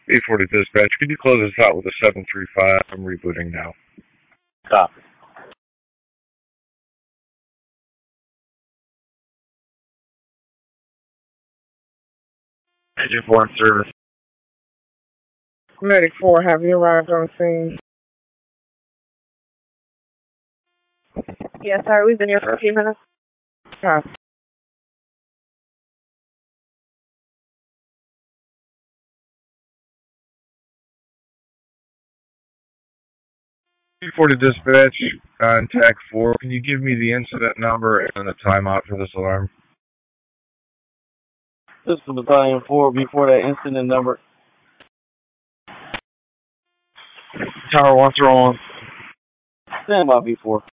840 dispatch, could you close this out with a 735? I'm rebooting now. Copy. Agent 4 service. Medic 4, have you arrived on scene? Yes, sir. We've been here for a few minutes. Copy. Eight 40 dispatch, contact 4. Can you give me the incident number and the timeout for this alarm? This is Battalion 4 before that incident number. Tower 1 throw on. Stand by B4.